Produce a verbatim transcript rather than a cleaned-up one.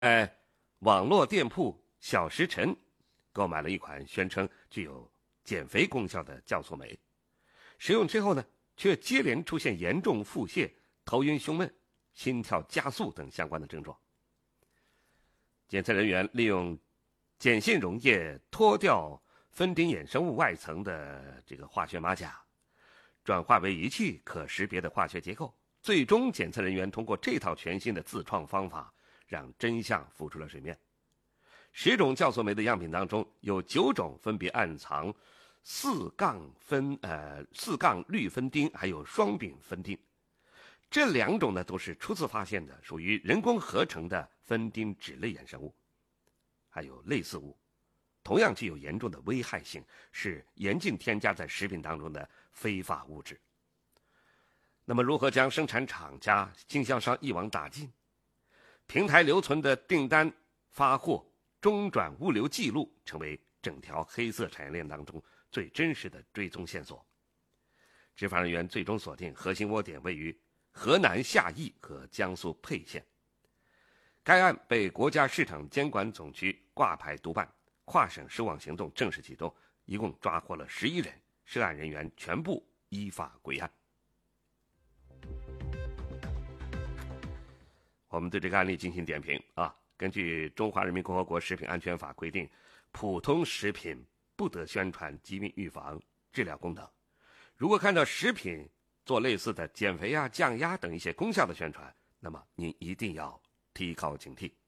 在网络店铺小时辰购买了一款宣称具有减肥功效的酵素酶，使用之后呢，却接连出现严重腹泻、头晕胸闷、心跳加速等相关的症状。检测人员利用碱性溶液脱掉酚丁衍生物外层的这个化学马甲，转化为仪器可识别的化学结构。最终，检测人员通过这套全新的自创方法，让真相浮出了水面。十种酵素酶的样品当中，有九种分别暗藏四杠酚呃四杠氯酚丁，还有双丙酚丁。这两种呢，都是初次发现的，属于人工合成的酚丁酯类衍生物。还有类似物，同样具有严重的危害性，是严禁添加在食品当中的非法物质。那么，如何将生产厂家、经销商一网打尽？平台留存的订单、发货、中转物流记录，成为整条黑色产业链当中最真实的追踪线索。执法人员最终锁定核心窝点位于河南夏邑和江苏沛县。该案被国家市场监管总局挂牌督办，跨省收网行动正式启动，一共抓获了十一人，涉案人员全部依法归案。我们对这个案例进行点评啊。根据《中华人民共和国食品安全法》规定，普通食品不得宣传疾病预防、治疗功能。如果看到食品做类似的减肥啊、降压等一些功效的宣传，那么您一定要提高警惕。